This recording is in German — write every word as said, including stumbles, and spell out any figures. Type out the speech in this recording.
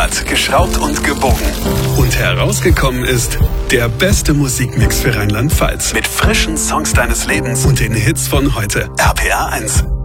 Gehört, geschraubt und gewogen. Und herausgekommen ist der beste Musikmix für Rheinland-Pfalz. Mit frischen Songs deines Lebens und den Hits von heute. R P R eins.